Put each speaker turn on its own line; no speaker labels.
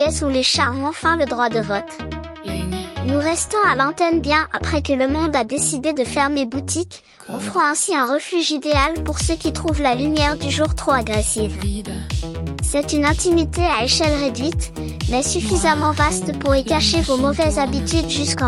où les chats ont enfin le droit de vote. Nous restons à l'antenne bien après que le monde a décidé de fermer boutique, offrant ainsi un refuge idéal pour ceux qui trouvent la lumière du jour trop agressive. C'est une intimité à échelle réduite, mais suffisamment vaste pour y cacher vos mauvaises habitudes jusqu'en